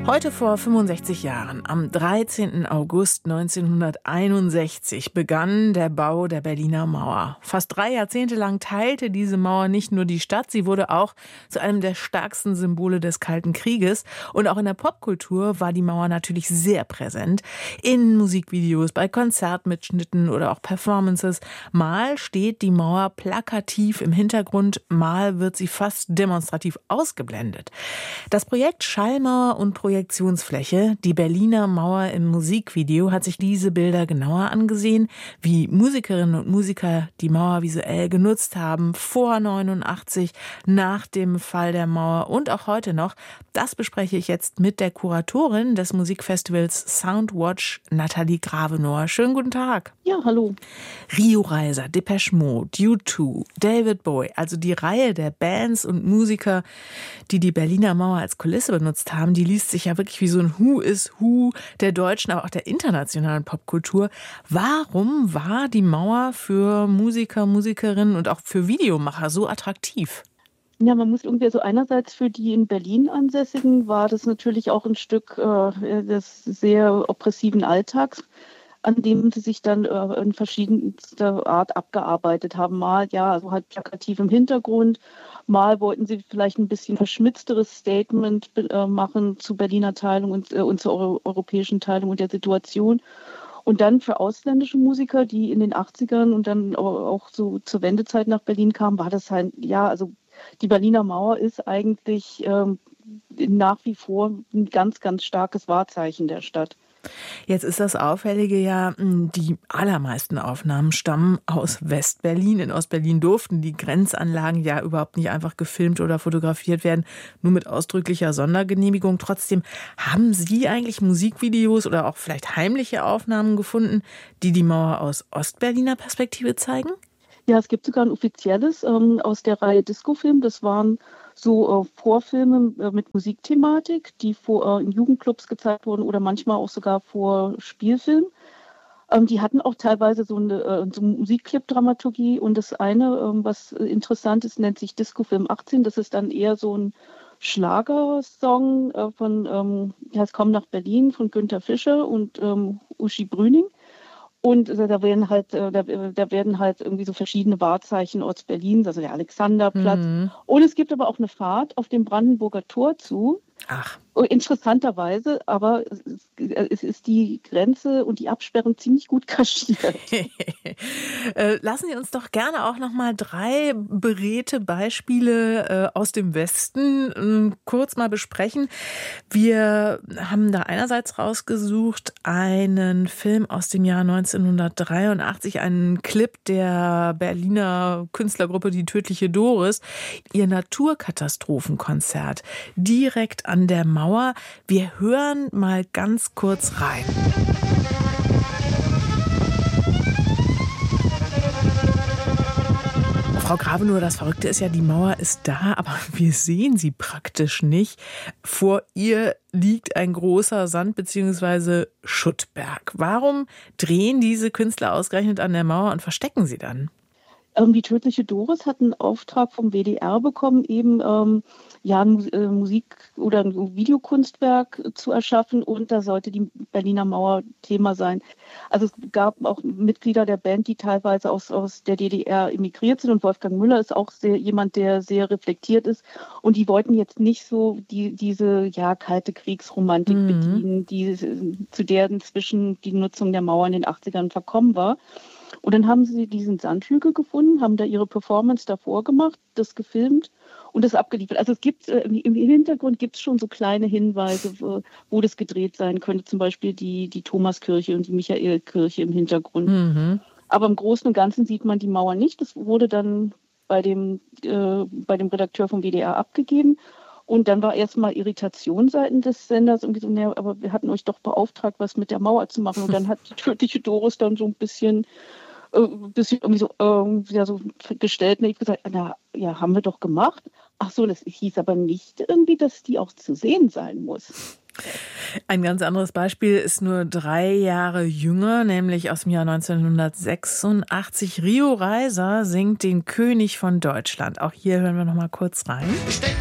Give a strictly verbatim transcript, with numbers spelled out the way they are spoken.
Heute vor fünfundsechzig Jahren, am dreizehnten August neunzehnhunderteinundsechzig, begann der Bau der Berliner Mauer. Fast drei Jahrzehnte lang teilte diese Mauer nicht nur die Stadt, sie wurde auch zu einem der stärksten Symbole des Kalten Krieges. Und auch in der Popkultur war die Mauer natürlich sehr präsent. In Musikvideos, bei Konzertmitschnitten oder auch Performances. Mal steht die Mauer plakativ im Hintergrund, mal wird sie fast demonstrativ ausgeblendet. Das Projekt Schallmauer und Projekt Projektionsfläche, die Berliner Mauer im Musikvideo, hat sich diese Bilder genauer angesehen, wie Musikerinnen und Musiker die Mauer visuell genutzt haben, vor neunundachtzig, nach dem Fall der Mauer und auch heute noch. Das bespreche ich jetzt mit der Kuratorin des Musikfestivals Soundwatch, Nathalie Gravenohr. Schönen guten Tag. Ja, hallo. Rio Reiser, Depeche Mode, U zwei, David Bowie, also die Reihe der Bands und Musiker, die die Berliner Mauer als Kulisse benutzt haben, die liest sich ja wirklich wie so ein Who is Who der deutschen, aber auch der internationalen Popkultur. Warum war die Mauer für Musiker, Musikerinnen und auch für Videomacher so attraktiv? Ja, man muss irgendwie so einerseits für die in Berlin Ansässigen war das natürlich auch ein Stück äh, des sehr oppressiven Alltags, an dem sie sich dann äh, in verschiedenster Art abgearbeitet haben. Mal, ja, also halt plakativ im Hintergrund, mal wollten sie vielleicht ein bisschen verschmitzteres Statement äh, machen zur Berliner Teilung und, äh, und zur Euro- europäischen Teilung und der Situation. Und dann für ausländische Musiker, die in den achtzigern und dann auch so zur Wendezeit nach Berlin kamen, war das halt, ja, also die Berliner Mauer ist eigentlich ähm, nach wie vor ein ganz, ganz starkes Wahrzeichen der Stadt. Jetzt ist das Auffällige ja, die allermeisten Aufnahmen stammen aus Westberlin. In Ostberlin durften die Grenzanlagen ja überhaupt nicht einfach gefilmt oder fotografiert werden, nur mit ausdrücklicher Sondergenehmigung. Trotzdem, haben Sie eigentlich Musikvideos oder auch vielleicht heimliche Aufnahmen gefunden, die die Mauer aus Ostberliner Perspektive zeigen? Ja, es gibt sogar ein offizielles ähm, aus der Reihe Discofilm. Das waren so äh, Vorfilme äh, mit Musikthematik, die vor, äh, in Jugendclubs gezeigt wurden oder manchmal auch sogar vor Spielfilmen. Ähm, die hatten auch teilweise so eine, äh, so eine Musikclip-Dramaturgie. Und das eine, ähm, was interessant ist, nennt sich Discofilm achtzehn. Das ist dann eher so ein Schlagersong äh, von ähm, ja, es kommt nach Berlin von Günter Fischer und ähm, Uschi Brüning. Und äh, da werden halt, äh, da, da werden halt irgendwie so verschiedene Wahrzeichen Ostberlins, also der Alexanderplatz. Mhm. Und es gibt aber auch eine Fahrt auf dem Brandenburger Tor zu. Ach. Interessanterweise, aber es ist, es ist die Grenze und die Absperrung ziemlich gut kaschiert. Lassen Sie uns doch gerne auch noch mal drei beredte Beispiele äh, aus dem Westen äh, kurz mal besprechen. Wir haben da einerseits rausgesucht einen Film aus dem Jahr neunzehnhundertdreiundachtzig, einen Clip der Berliner Künstlergruppe Die Tödliche Doris, ihr Naturkatastrophenkonzert direkt an der Mauer. Wir hören mal ganz kurz rein. Frau Gravenohr, das Verrückte ist ja, die Mauer ist da, aber wir sehen sie praktisch nicht. Vor ihr liegt ein großer Sand- bzw. Schuttberg. Warum drehen diese Künstler ausgerechnet an der Mauer und verstecken sie dann? Die Tödliche Doris hat einen Auftrag vom W D R bekommen, eben ähm, ja, ein äh, Musik- oder ein Videokunstwerk zu erschaffen, und da sollte die Berliner Mauer Thema sein. Also es gab auch Mitglieder der Band, die teilweise aus, aus der D D R emigriert sind, und Wolfgang Müller ist auch sehr, jemand, der sehr reflektiert ist, und die wollten jetzt nicht so die, diese ja, kalte Kriegsromantik mhm. bedienen, die, zu der inzwischen die Nutzung der Mauer in den achtzigern verkommen war. Und dann haben sie diesen Sandhügel gefunden, haben da ihre Performance davor gemacht, das gefilmt und das abgeliefert. Also es gibt äh, im Hintergrund gibt es schon so kleine Hinweise, wo, wo das gedreht sein könnte. Zum Beispiel die, die Thomaskirche und die Michaelkirche im Hintergrund. Mhm. Aber im Großen und Ganzen sieht man die Mauer nicht. Das wurde dann bei dem, äh, bei dem Redakteur vom W D R abgegeben. Und dann war erstmal Irritation seitens des Senders. Irgendwie so, naja, aber wir hatten euch doch beauftragt, was mit der Mauer zu machen. Und dann hat die Tödliche Doris dann so ein bisschen, äh, bisschen irgendwie so, äh, ja, so gestellt. Und ich gesagt, na ja, haben wir doch gemacht. Ach so, das hieß aber nicht irgendwie, dass die auch zu sehen sein muss. Ein ganz anderes Beispiel ist nur drei Jahre jünger, nämlich aus dem Jahr neunzehnhundertsechsundachtzig. Rio Reiser singt den König von Deutschland. Auch hier hören wir noch mal kurz rein.